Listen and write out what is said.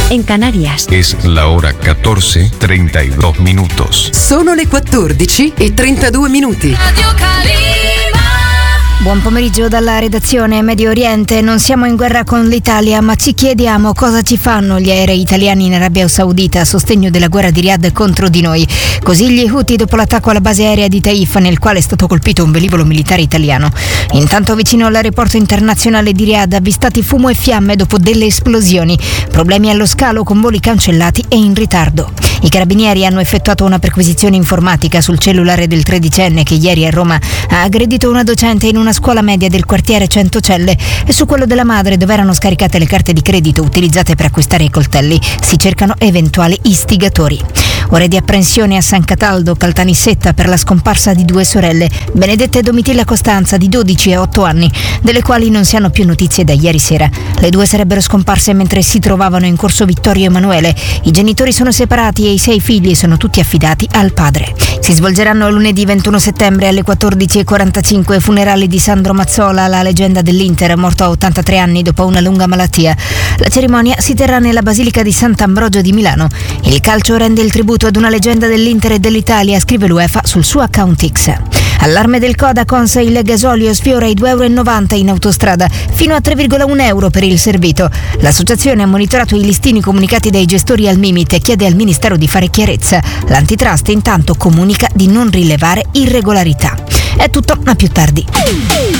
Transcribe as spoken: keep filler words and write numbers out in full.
en Canarias. Es la hora catorce treinta y dos minutos. Sono le quattordici e trentadue minuti. Radio Calima. Buon pomeriggio dalla redazione. Medio Oriente, non siamo in guerra con l'Italia, ma ci chiediamo cosa ci fanno gli aerei italiani in Arabia Saudita a sostegno della guerra di Riyadh contro di noi. Così gli Houthi dopo l'attacco alla base aerea di Taif, nel quale è stato colpito un velivolo militare italiano. Intanto vicino all'aeroporto internazionale di Riyadh avvistati fumo e fiamme dopo delle esplosioni. Problemi allo scalo con voli cancellati e in ritardo. I carabinieri hanno effettuato una perquisizione informatica sul cellulare del tredicenne che ieri a Roma ha aggredito una docente in una scuola media del quartiere Centocelle e su quello della madre, dove erano scaricate le carte di credito utilizzate per acquistare i coltelli. Si cercano eventuali istigatori. Ore di apprensione a San Cataldo, Caltanissetta, per la scomparsa di due sorelle, Benedetta e Domitilla Costanza, di dodici e otto anni, delle quali non si hanno più notizie da ieri sera. Le due sarebbero scomparse mentre si trovavano in corso Vittorio Emanuele. I genitori sono separati e i sei figli sono tutti affidati al padre. Si svolgeranno lunedì ventuno settembre alle quattordici e quarantacinque funerali di Sandro Mazzola, la leggenda dell'Inter, morto a ottantatré anni dopo una lunga malattia. La cerimonia si terrà nella Basilica di Sant'Ambrogio di Milano. Il calcio rende il tributo ad una leggenda dell'Inter e dell'Italia, scrive l'UEFA sul suo account X. Allarme del Codacons, il gasolio sfiora i due virgola novanta euro in autostrada, fino a tre virgola uno euro per il servito. L'associazione ha monitorato i listini comunicati dai gestori al Mimit e chiede al Ministero di fare chiarezza. L'Antitrust intanto comunica di non rilevare irregolarità. È tutto, a più tardi.